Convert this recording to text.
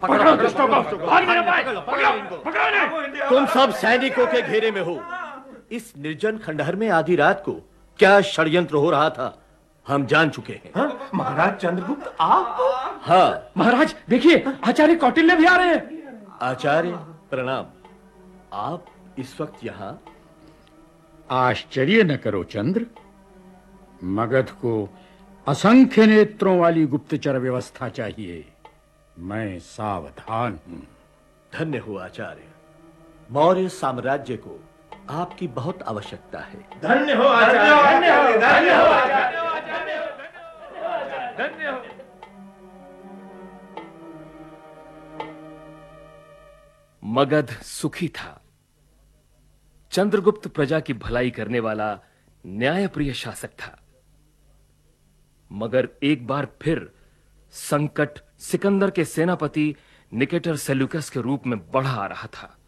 तुम सब सैनिकों के घेरे में हो। इस निर्जन खंडहर में आधी रात को क्या षड्यंत्र हो रहा था हम जान चुके हैं। महाराज चंद्रगुप्त आप? हाँ महाराज देखिए, आचार्य कौटिल्य भी आ रहे हैं। आचार्य प्रणाम। आप इस वक्त यहाँ? आश्चर्य न करो चंद्र, मगध को असंख्य नेत्रों वाली गुप्तचर व्यवस्था चाहिए। मैं सावधान हूं। धन्य हो आचार्य, मौर्य साम्राज्य को आपकी बहुत आवश्यकता है। धन्य हो आचार्य, धन्य हो आचार्य। मगध सुखी था। चंद्रगुप्त प्रजा की भलाई करने वाला न्यायप्रिय शासक था। मगर एक बार फिर संकट सिकंदर के सेनापति निकेटर सेल्यूकस के रूप में बढ़ा आ रहा था।